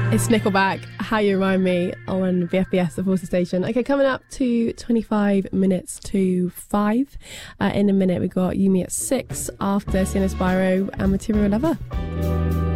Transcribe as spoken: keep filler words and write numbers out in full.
It's Nickelback, How You Remind Me, on B F B S, the Forces Station. Okay, coming up to twenty-five minutes to five. Uh, in a minute, we got Yumi at six after Sienna Spyro and Material Lover.